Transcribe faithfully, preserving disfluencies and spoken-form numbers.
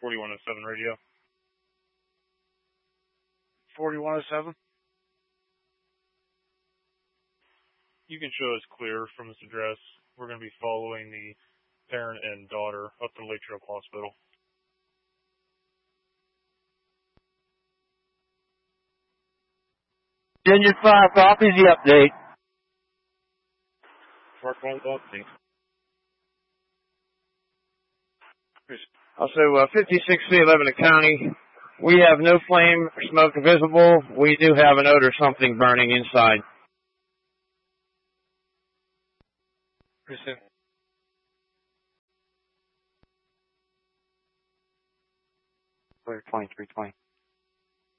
forty-one oh seven radio. forty-one oh seven? You can show us clear from this address. We're going to be following the parent and daughter up to Latrobe Hospital. Engine five copies the update. Park one update. Also, uh, fifty-six C eleven County, we have no flame or smoke visible. We do have an odor, something burning inside. twenty-three twenty.